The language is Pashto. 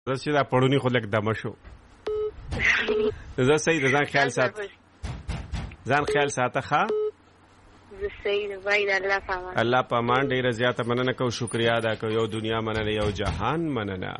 زه چې دا پړونی خو لږ دمه شو. زه صحیح د ځان خیال سات، ځان خیال ساته ښه. زه صحیح د بای د الله په امان. الله په امان. ډېره زیاته مننه کوو، شکریا ادا کوو. یو دنیا مننه، یو جهان مننه.